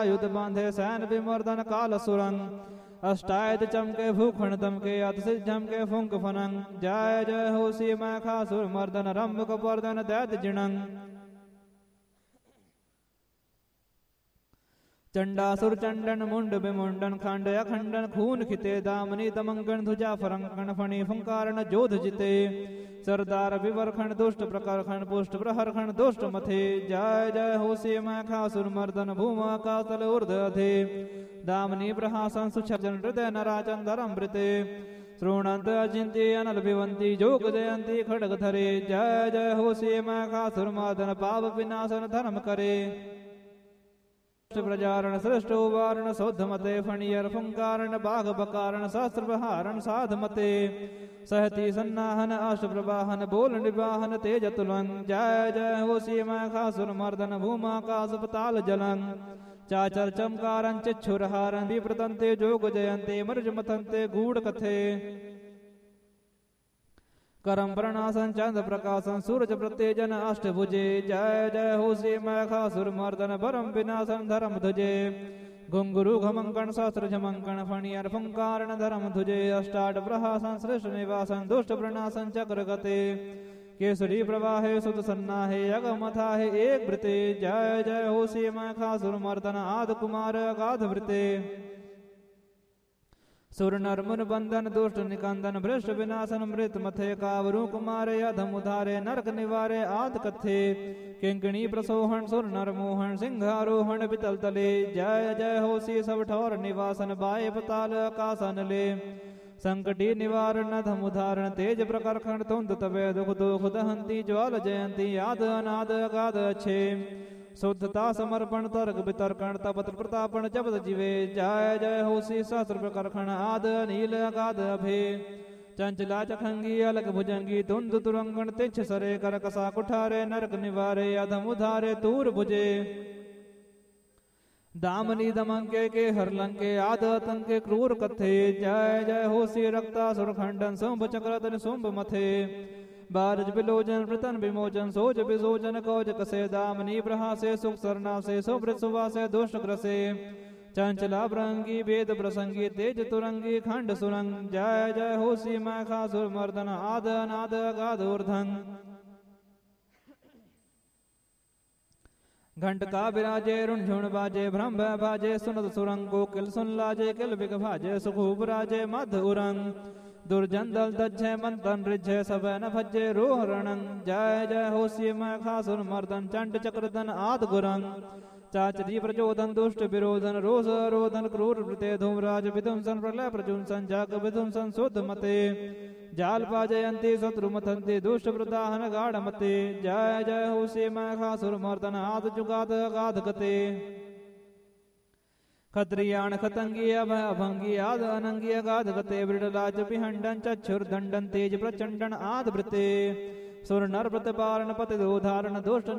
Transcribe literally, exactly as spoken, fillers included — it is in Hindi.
युद्ध बांधे सैन विमर्दन काल सुरंग अष्टायत चमके भूखण दमके अतसिद्ध झमके फुंक फनंग जय जय हो सी मैखासुर मर्दन रंभ कपर्दन दैत जिणंग चंडासुर चंडन मुंड विमुंडन खंड अखंडन खून खिते दामनी दमंगन ध्वजा फरंकन फणि फुंकारन जोध जिते सरदार विवरखंड दुष्ट प्रकरखंड पुष्ट प्रहरखंड दुष्ट मथे जय जय हो सी मैखासुर मर्दन भूमा कातल ऊर्ध अधे दामनी प्रहासन सुछजन हृदय नराचन धरम वृते श्रोणंत अचिंत्य अनल विवंती जोग जयंती खड़ग धरे जय जय हो सी मैखासुर मर्दन पाप विनाशन धर्म करे प्रजारण श्रेष्ठ उवारण शोधमते फणियर फुंकारण बाघ बकारण शास्त्र प्रहारण साधमते सहती सन्नाहन अष्ट प्रवाहन बोल निवाहन तेज तुलंग जय जय हो सी मैखासुर मर्दन भूमाकाश पताल जलंग चाचर चमकारं चिच्छुरहारं विप्रतन्ते जोग जयन्ते मर्ज मथन्ते गूढ़ कथे करम प्रणासन चंद प्रकाशन सूरज प्रत्येजन अष्टभुजे जय जय हो श्री मैखासुर मर्दन भरम विनाशन धर्म ध्वजे घुंगुरु घमंकण शास्त्र झमंकण फणियर फुंकारण धर्म ध्वजे अष्टाट प्रहासन श्रेष्ठ निवासन दुष्ट प्रणासन चक्र गते केसरी प्रवाहे सुत सन्नाहे अगमथाहे एक वृते जय जय हो श्री मैखासुर मर्दन आद कुमार अगाध वृते सुर नर मुन बंधन दुष्ट निकंदन भ्रष्ट विनाशन मृत मथे कावरू कुमारे अधम उधारे नरक निवारे आद कथे किंकणी प्रसोहन सुर नर मोहन सिंहारोहण बितल तले जय जय हो सी सब ठौर निवासन बाय पताल आकाशन ले संकटी निवारण धम उदाहरण तेज प्रकरखंड तुंद तवे दुख दुख दहंती ज्वाल जयंती आद अनाद अगाध अच्छे शुद्धता समर्पण तर्क वितर्कण तपत्र प्रतापण जपत जीवे जय जय हो सी सहस्र प्रकरखण आद नील अगाध अभे चंचला चखंगी अलग भुजंगी तुंद तुरंगण तिछ सरे कर कसा कुठारे नरक निवारे अधम उधारे तूर भुजे दामनी दमंके के हरलंके आद तंके क्रूर कथे जय जय हो सी रक्ता सुरखंडन शुंभ चक्रधन शुंभ मथे बारज बिलोचन प्रतन विमोचन सोज विसोचन कौज कसे दामनी प्रहासे सुख सरना से सुभृत सुवासे दुष्ट ग्रसे चंचला प्रंगी वेद प्रसंगी तेज तुरंगी खंड सुरंग जय जय हो सी मैखासुर मर्दन आद अनाद अगाध ऊर्धं घंट का विराजे रुणझुण बाजे ब्रह्म भाजे सुनत सुरंग कोकिल सुन लाजे किल बिग भाजे सुखूप राजे मध उरंग दुर्जन दल दज्जे मंथन रिझे सब न भज्जे रोह रणंग जय जय हो सी मैखासुर मर्दन चंड चक्रधन आद गुरंग चाचरी प्रचोदन दुष्ट विरोधन रोष रोधन क्रूर वृते धूमराज विध्वंसन प्रलय प्रजुंसन जाग विध्वंसन शुद्ध मते जाल पाजयंती शत्रु मथंती दुष्ट प्रदाहन गाढ़ मते जय जय हो सी मैखासुर मर्दन आद जुगाद अगाध गते खत्रियाण खतंगी अभय अभंगी आद अनंगी अगाध गते वृडलाज पिहंडन चक्षुर दंडन तेज प्रचंडन आद वृते सुर नर प्रत पारण पति दोधारण दुष्ट